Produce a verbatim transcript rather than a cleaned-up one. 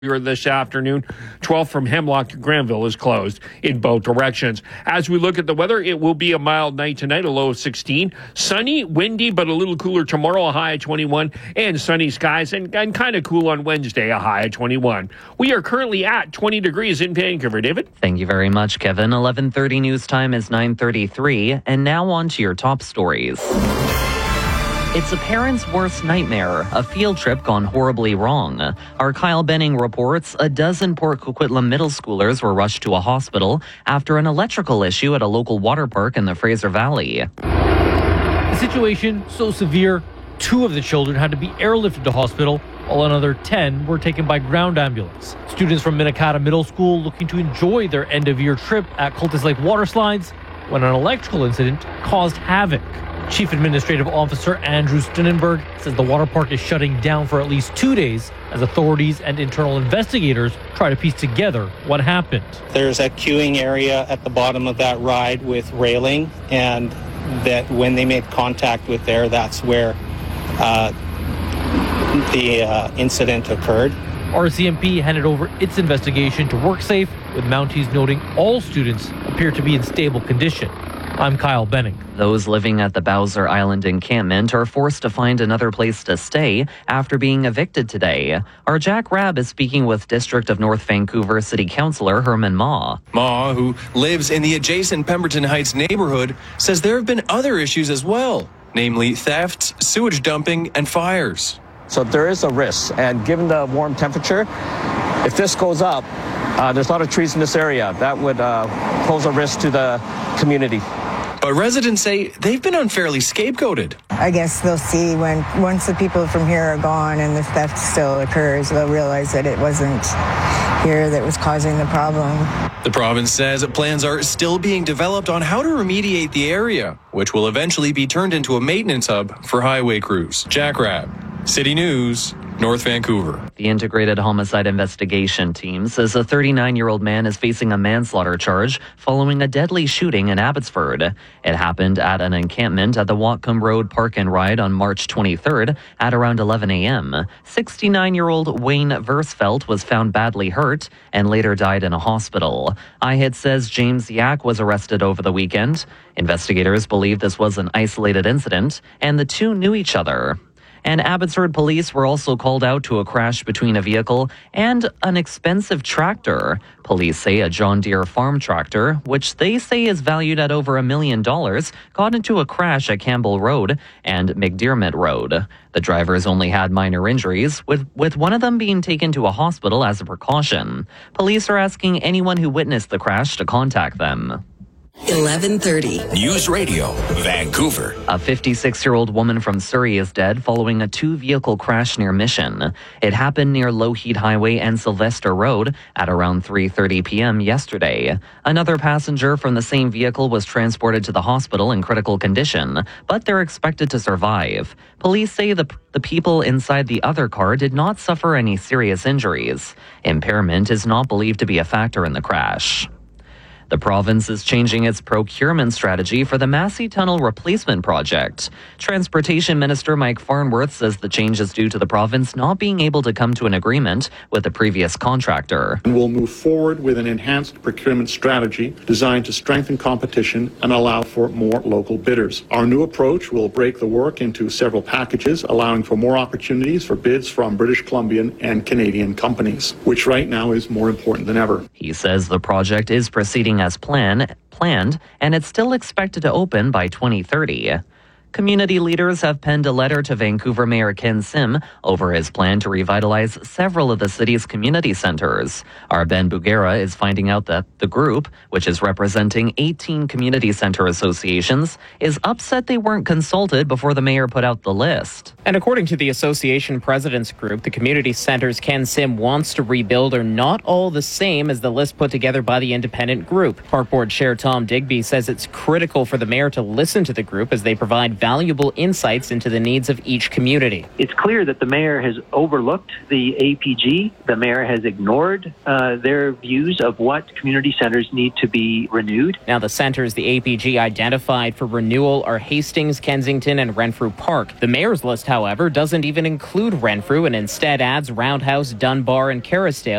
this afternoon. twelve from Hemlock to Granville is closed in both directions. As we look at the weather, it will be a mild night tonight, a low of sixteen. Sunny, windy, but a little cooler tomorrow, a high of twenty-one. And sunny skies and, and kind of cool on Wednesday, a high of twenty-one. We are currently at twenty degrees in Vancouver. David? Thank you very much, Kevin. eleven thirty news time is nine thirty-three. And now on to your top stories. It's a parent's worst nightmare, a field trip gone horribly wrong. Our Kyle Benning reports a dozen Port Coquitlam middle schoolers were rushed to a hospital after an electrical issue at a local water park in the Fraser Valley. The situation so severe, two of the children had to be airlifted to hospital, while another ten were taken by ground ambulance. Students from Minnekata Middle School looking to enjoy their end-of-year trip at Cultus Lake water slides when an electrical incident caused havoc. Chief Administrative Officer Andrew Stinnenberg says the water park is shutting down for at least two days as authorities and internal investigators try to piece together what happened. There's a queuing area at the bottom of that ride with railing, and that when they made contact with there, that's where uh, the uh, incident occurred. R C M P handed over its investigation to WorkSafe, with Mounties noting all students appear to be in stable condition. I'm Kyle Benning. Those living at the Bowser Island encampment are forced to find another place to stay after being evicted today. Our Jack Rabb is speaking with District of North Vancouver City Councillor Herman Ma. Ma, who lives in the adjacent Pemberton Heights neighborhood, says there have been other issues as well, namely thefts, sewage dumping, and fires. So there is a risk, and given the warm temperature, if this goes up, uh, there's a lot of trees in this area. That would uh, pose a risk to the community. But residents say they've been unfairly scapegoated. I guess they'll see when, once the people from here are gone and the theft still occurs, they'll realize that it wasn't here that was causing the problem. The province says plans are still being developed on how to remediate the area, which will eventually be turned into a maintenance hub for highway crews. Jack Rabb, City News, North Vancouver. The Integrated Homicide Investigation Team says a thirty-nine-year-old man is facing a manslaughter charge following a deadly shooting in Abbotsford. It happened at an encampment at the Whatcom Road Park and Ride on March twenty-third at around eleven a.m. sixty-nine-year-old Wayne Versfeld was found badly hurt and later died in a hospital. I H I T says James Yak was arrested over the weekend. Investigators believe this was an isolated incident and the two knew each other. And Abbotsford police were also called out to a crash between a vehicle and an expensive tractor. Police say a John Deere farm tractor, which they say is valued at over a million dollars, got into a crash at Campbell Road and McDermott Road. The drivers only had minor injuries, with, with one of them being taken to a hospital as a precaution. Police are asking anyone who witnessed the crash to contact them. eleven thirty. News Radio, Vancouver. A fifty-six-year-old woman from Surrey is dead following a two-vehicle crash near Mission. It happened near Lougheed Highway and Sylvester Road at around three thirty p.m. yesterday. Another passenger from the same vehicle was transported to the hospital in critical condition, but they're expected to survive. Police say the, the people inside the other car did not suffer any serious injuries. Impairment is not believed to be a factor in the crash. The province is changing its procurement strategy for the Massey Tunnel Replacement Project. Transportation Minister Mike Farnworth says the change is due to the province not being able to come to an agreement with the previous contractor. And we'll move forward with an enhanced procurement strategy designed to strengthen competition and allow for more local bidders. Our new approach will break the work into several packages, allowing for more opportunities for bids from British Columbian and Canadian companies, which right now is more important than ever. He says the project is proceeding as plan, planned, and it's still expected to open by twenty thirty. Community leaders have penned a letter to Vancouver Mayor Ken Sim over his plan to revitalize several of the city's community centers. Our Ben Bugera is finding out that the group, which is representing eighteen community center associations, is upset they weren't consulted before the mayor put out the list. And according to the association president's group, the community centers Ken Sim wants to rebuild are not all the same as the list put together by the independent group. Park Board Chair Tom Digby says it's critical for the mayor to listen to the group as they provide valuable insights into the needs of each community. It's clear that the mayor has overlooked the A P G. The mayor has ignored uh, their views of what community centres need to be renewed. Now, the centres the A P G identified for renewal are Hastings, Kensington, and Renfrew Park. The mayor's list, however, doesn't even include Renfrew and instead adds Roundhouse, Dunbar, and Kerrisdale.